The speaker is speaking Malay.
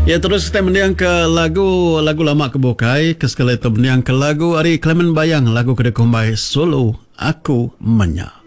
Ya, terus kita mendiang ke lagu lama kebukai. Ke sekali itu mendiang ke lagu Ari Clement Bayang, lagu kedua kumbai solo Aku Menya.